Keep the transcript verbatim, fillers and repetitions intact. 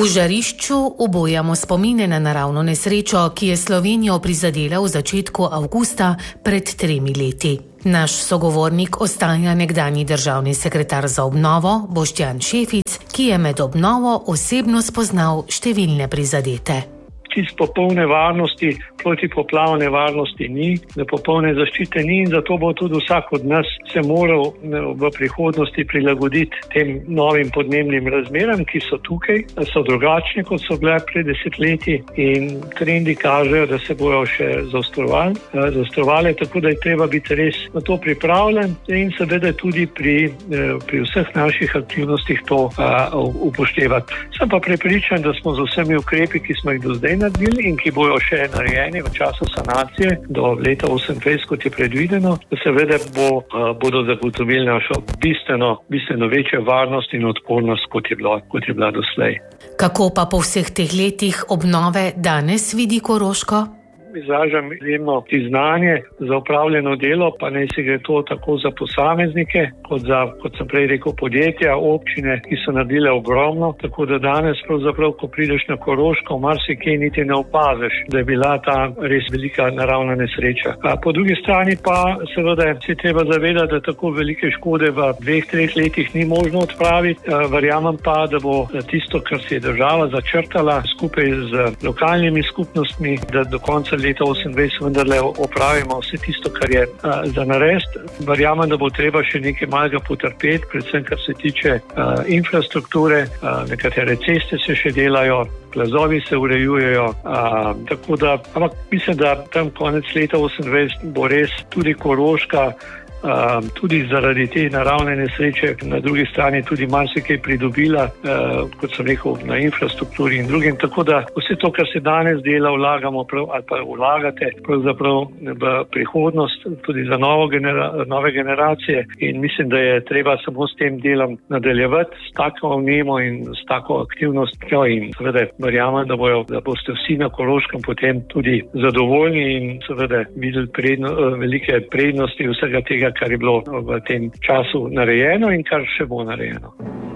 žarišču obojamo spomine na naravno nesrečo, ki je Slovenijo prizadela v začetku avgusta pred tremi leti. Naš sogovornik ostaja nekdanji državni sekretar za obnovo Boštjan Šefic, ki je med obnovo osebno spoznal številne prizadete. Čisto popolne varnosti, protipoplavne varnosti ni, da popolne zaščite ni in zato bo tudi vsak od nas se moral v prihodnosti prilagoditi tem novim podnebnim razmeram, ki so tukaj, so drugačne, kot so bile pred desetletji in trendi kažejo, da se bojo še zaostrovali, zaostrovali, tako da je treba biti res na to pripravljen in seveda tudi pri, pri vseh naših aktivnostih to a, upoštevati. Sem pa prepričan, da smo z vsemi ukrepi, ki smo jih do zdaj naredili in ki bojo še narejeni v času sanacije do leta osemindvajset, kot je predvideno, da seveda bo, bodo zagotovili našo bistveno, bistveno večjo varnost in odpornost, kot je bilo, kot je bila doslej. Kako pa po vseh teh letih obnove danes vidi Koroško? Izražam izjemno priznanje za opravljeno delo, pa naj se gre to tako za posameznike, kot za, kot sem prej rekel, podjetja, občine, ki so naredile ogromno, tako da danes pravzaprav, ko prideš na Koroško, marsikaj niti ne opaziš, da je bila ta res velika naravna nesreča. A po drugi strani pa seveda se treba zavedati, da tako velike škode v dveh, treh letih ni možno odpraviti. Verjamem pa, da bo tisto, kar se je država začrtala skupaj z lokalnimi skupnostmi, da do konca leta osemindvajset vendarle opravimo vse tisto, kar je a, za narediti. Verjamem, da bo treba še nekaj malega potrpeti, predvsem kar se tiče a, infrastrukture, a, nekatere ceste se še delajo, plazovi se urejujejo, a, tako da, ampak mislim, da tam konec leta osemindvajset bo res tudi Koroška, Uh, tudi zaradi te naravne nesreče, na drugi strani tudi marsikaj pridobila, uh, kot sem rekel, na infrastrukturi in drugim. Tako da vse to, kar se danes dela, vlagamo prav, ali pa vlagate pravzaprav v prihodnost, tudi za novo genera, nove generacije in mislim, da je treba samo s tem delom nadaljevati, s tako vnemo in s tako aktivnostjo in seveda verjamem, da, bojo, da boste vsi na Koroškem potem tudi zadovoljni in seveda videli predno, velike prednosti vsega tega, kar je bilo v tem času narejeno in kar še bo narejeno.